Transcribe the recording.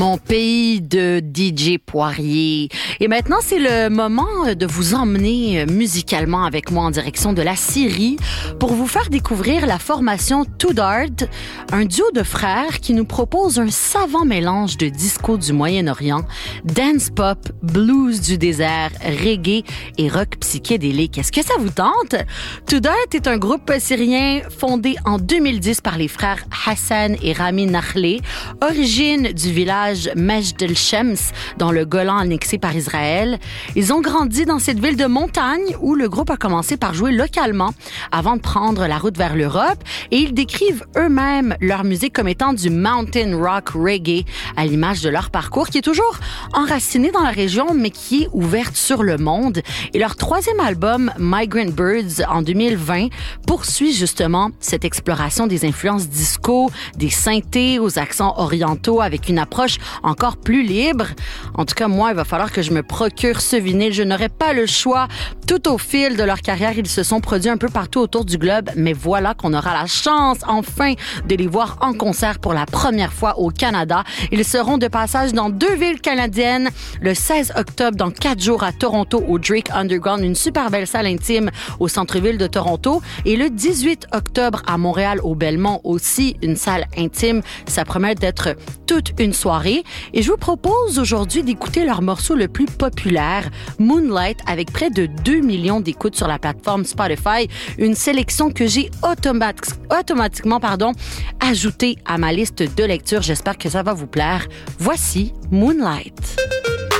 Mon pays de DJ Poirier. Et maintenant, c'est le moment de vous emmener musicalement avec moi en direction de la Syrie pour vous faire découvrir la formation Two Dart, un duo de frères qui nous propose un savant mélange de disco du Moyen-Orient, dance pop, blues du désert, reggae et rock psychédélique. Est-ce que ça vous tente? Two Dart est un groupe syrien fondé en 2010 par les frères Hassan et Rami Nakhleh, origine du village Majd el-Shems, dans le Golan annexé par Israël. Ils ont grandi dans cette ville de montagne où le groupe a commencé par jouer localement avant de prendre la route vers l'Europe, et ils décrivent eux-mêmes leur musique comme étant du mountain rock reggae, à l'image de leur parcours qui est toujours enraciné dans la région mais qui est ouverte sur le monde. Et leur troisième album, Migrant Birds, en 2020, poursuit justement cette exploration des influences disco, des synthés aux accents orientaux avec une approche encore plus libre. En tout cas, moi, il va falloir que je me procure ce vinyle. Je n'aurai pas le choix. Tout au fil de leur carrière, ils se sont produits un peu partout autour du globe, mais voilà qu'on aura la chance, enfin, de les voir en concert pour la première fois au Canada. Ils seront de passage dans 2 villes canadiennes, le 16 octobre, dans 4 jours à Toronto, au Drake Underground, une super belle salle intime au centre-ville de Toronto, et le 18 octobre à Montréal, au Belmont, aussi une salle intime. Ça promet d'être toute une soirée. Et je vous propose aujourd'hui d'écouter leur morceau le plus populaire, Moonlight, avec près de 2 millions d'écoutes sur la plateforme Spotify. Une sélection que j'ai automatiquement ajoutée à ma liste de lecture. J'espère que ça va vous plaire. Voici Moonlight.